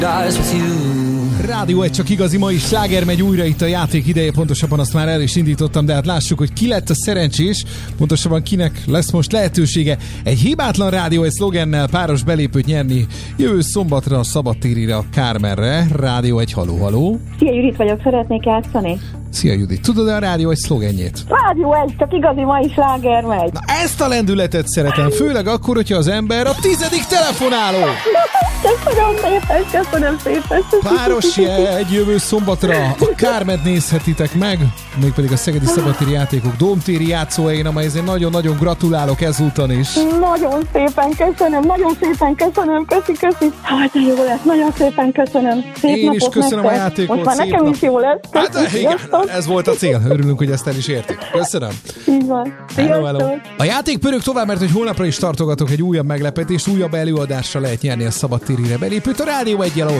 Rádió egy csak igazi mai sláger megy újra itt a játék ideje, pontosabban azt már el is indítottam, de hát lássuk, hogy ki lett a szerencsés, pontosabban kinek lesz most lehetősége egy hibátlan Rádió egy szlogennel páros belépőt nyerni jövő szombatra a szabadtérire a Kármenre. Rádió egy, haló. Szia, Judit vagyok, szeretnék játszani. Szia, Judit, tudod-e a Rádió egy szlogenjét? Rádió egy, csak igazi mai sláger megy. Na ezt a lendületet szeretem, főleg akkor, hogyha az ember a 10. telefonáló. Köszönöm szépen. Páros jegy jövő szombatra a Kárment nézhetitek meg, mégpedig a Szegedi Szabadtéri Játékok Dómtéri játszóhelyen, amelyhez nagyon-nagyon gratulálok ezúton is. Nagyon szépen köszönöm, köszi. Hát, de jó lesz, nagyon szépen köszönöm. Szép Én is köszönöm nektek. a játékot. Most már nekem is jó lesz. Hát igen, ez volt a cél. Örülünk, hogy ezt el is értük. Köszönöm. Így van. Hello. A játék pörög tovább, mert hogy holnapra is tartogatok egy újabb meglepetést, újabb előadásra lehet nyerni a szabadtérire belépőt a Rádió 1-jel,